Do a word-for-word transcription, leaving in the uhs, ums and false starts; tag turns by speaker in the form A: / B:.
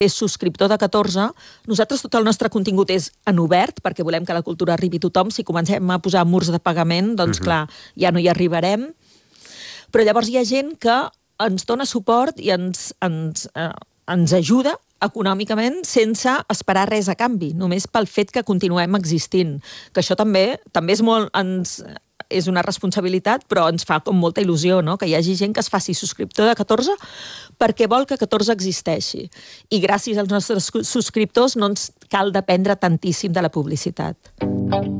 A: és subscriptor de catorze, nosaltres tot el nostre contingut és en obert, perquè volem que la cultura arribi a tothom. Si comencem a posar murs de pagament, doncs uh-huh. clar, ja no hi arribarem. Però llavors hi ha gent que ens dona suport i ens, ens, eh, ens ajuda econòmicament sense esperar res a canvi, només pel fet que continuem existint. Que això també també és molt... Ens, és una responsabilitat, però ens fa com molta il·lusió, no? Que hi hagi gent que es faci subscriptor de catorze perquè vol que catorze existeixi. I gràcies als nostres subscriptors no ens cal dependre tantíssim de la publicitat.